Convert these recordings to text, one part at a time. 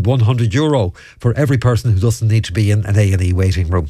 and €100 for every person who doesn't need to be in an A&E waiting room.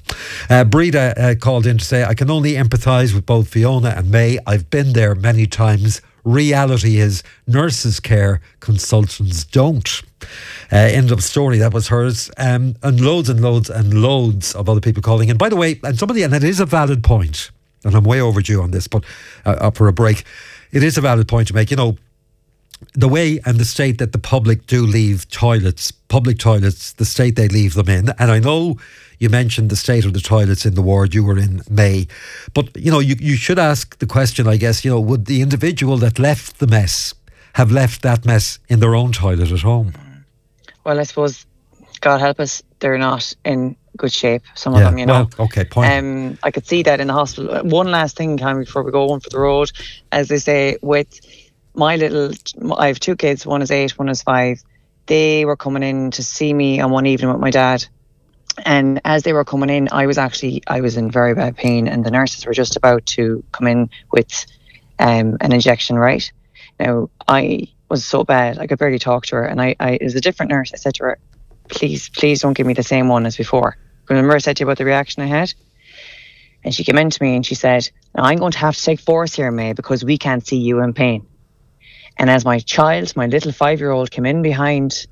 Breda called in to say, I can only empathise with both Fiona and May. I've been there many times. Reality is nurses care, consultants don't. End of story. That was hers. And loads and loads and loads of other people calling in. By the way, and it is a valid point, and I'm way overdue on this, but up for a break. It is a valid point to make. You know, the way and the state that the public do leave public toilets, the state they leave them in. And I know you mentioned the state of the toilets in the ward you were in, May. But, you know, you should ask the question, I guess, you know, would the individual that left the mess have left that mess in their own toilet at home? Well, I suppose, God help us, they're not in good shape, some of them, you know. Well, okay, point. I could see that in the hospital. One last thing, Cammy, before we go on for the road. As they say, with I have 2 kids, one is 8, one is 5. They were coming in to see me on one evening with my dad. And as they were coming in, I was in very bad pain, and the nurses were just about to come in with an injection, right? Now, I was so bad, I could barely talk to her, and it was a different nurse. I said to her, please don't give me the same one as before. Remember I said to you about the reaction I had? And she came in to me and she said, now I'm going to have to take force here, May, because we can't see you in pain. And as my little 5-year-old came in behind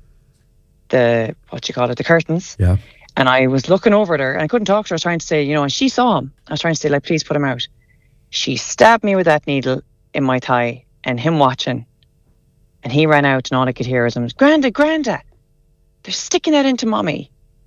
the curtains, yeah. And I was looking over at her and I couldn't talk to her. I was trying to say, you know, and she saw him. I was trying to say, like, please put him out. She stabbed me with that needle in my thigh, and him watching. And he ran out, and all I could hear was him, Granda, they're sticking that into mommy.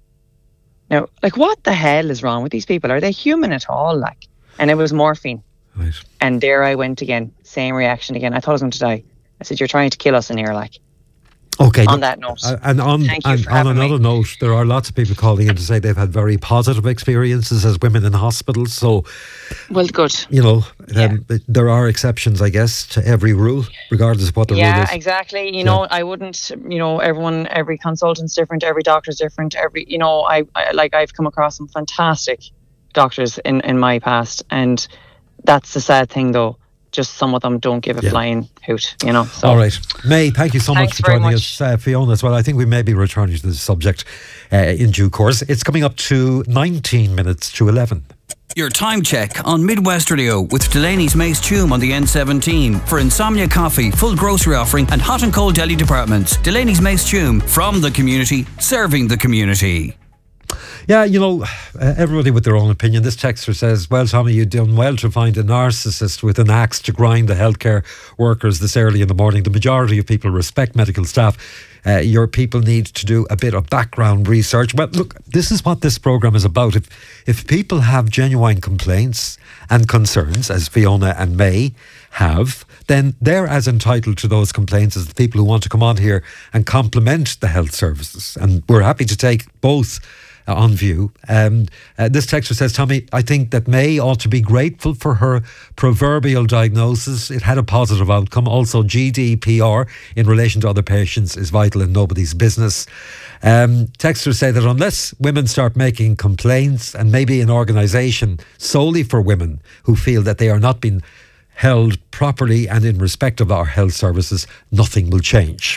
Now, like, what the hell is wrong with these people? Are they human at all? Like, and it was morphine. Right. And there I went again. Same reaction again. I thought I was going to die. I said, you're trying to kill us in here, like. Okay. On that note. And on another note, there are lots of people calling in to say they've had very positive experiences as women in hospitals. So, well, good. You know, there are exceptions, I guess, to every rule, regardless of what the rule is. Yeah, exactly. You know, I wouldn't, you know, every consultant's different, every doctor's different, you know, I've come across some fantastic doctors in my past, and that's the sad thing, though. Just some of them don't give a flying hoot, you know. So. All right. May, thank you so much for joining us. Fiona as well. I think we may be returning to this subject in due course. It's coming up to 19 minutes to 11. Your time check on Midwest Radio with Delaney's Mace Tume on the N17 for insomnia coffee, full grocery offering and hot and cold deli departments. Delaney's Mace Tume, from the community, serving the community. Yeah, you know, everybody with their own opinion. This texter says, well, Tommy, you've done well to find a narcissist with an axe to grind the healthcare workers this early in the morning. The majority of people respect medical staff. Your people need to do a bit of background research. Well, look, this is what this programme is about. If people have genuine complaints and concerns, as Fiona and May have, then they're as entitled to those complaints as the people who want to come on here and compliment the health services. And we're happy to take both on view. This texter says, Tommy, I think that May ought to be grateful for her proverbial diagnosis. It had a positive outcome. Also, GDPR in relation to other patients is vital in nobody's business. Texters say that unless women start making complaints, and maybe an organisation solely for women who feel that they are not being held properly and in respect of our health services, nothing will change.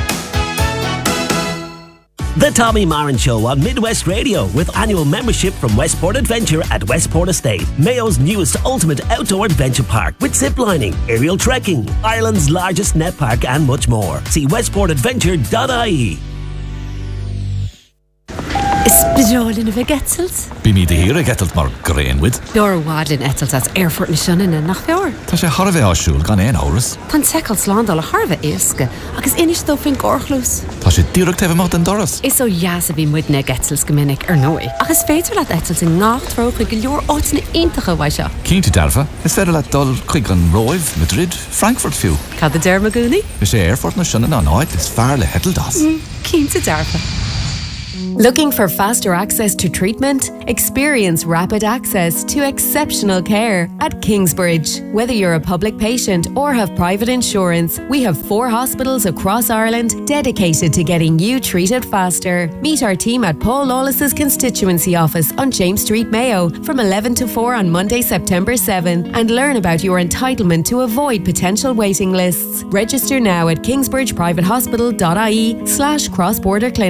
The Tommy Marin Show on Midwest Radio, with annual membership from Westport Adventure at Westport Estate, Mayo's newest ultimate outdoor adventure park, with ziplining, aerial trekking, Ireland's largest net park and much more. See westportadventure.ie. Is bedolin of a getzels? Bí mi de hir a getelt mar grainwid. Dor wadlin etels as Erfurt na shunnen and nach fior. Tá sé harve ásúl gan ein áras. Tan sekels land al harve iske, agus inis do fin gorchlus. Tá sé direct hefo mat an doras. Is so jasa bí muid na getzels geminnig noi. Agus féidir laat etels in nacht roke giljoor ots na intige waisha. Cínti darfa, is féidir laat dul chuig an Roiv, Madrid, Frankfurt fiú. Cad the dermaguni? Is sé Erfurt na shunnen an áit is fearle hetel das. Cínti darfa. Looking for faster access to treatment? Experience rapid access to exceptional care at Kingsbridge. Whether you're a public patient or have private insurance, we have 4 hospitals across Ireland dedicated to getting you treated faster. Meet our team at Paul Lawless's constituency office on James Street, Mayo, from 11 to 4 on Monday, September 7, and learn about your entitlement to avoid potential waiting lists. Register now at kingsbridgeprivatehospital.ie/crossborder clinic.